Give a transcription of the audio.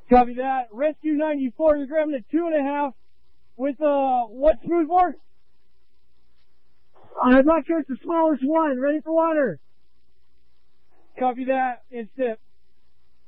Copy that. Rescue 94, you're grabbing a 2.5 with, what smoothbore? I'm not sure, it's the smallest one. Ready for water. Copy that. In SIP.